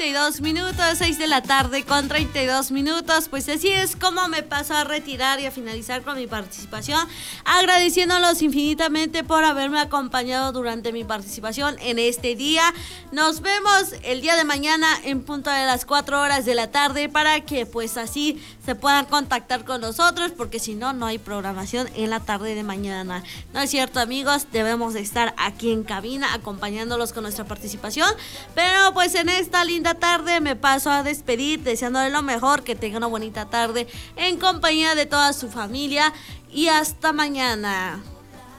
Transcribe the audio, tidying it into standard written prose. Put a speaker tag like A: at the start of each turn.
A: 32 minutos, 6 de la tarde con 32 minutos. Pues así es como me paso a retirar y a finalizar con mi participación, agradeciéndolos infinitamente por haberme acompañado durante mi participación en este día. Nos vemos el día de mañana en punto de las 4 horas de la tarde para que pues así se puedan contactar con nosotros, porque si no, no hay programación en la tarde de mañana. ¿No es cierto, amigos? Debemos de estar aquí en cabina acompañándolos con nuestra participación. Pero pues en esta linda tarde me paso a despedir, deseándole lo mejor, que tenga una bonita tarde en compañía de toda su familia y hasta mañana.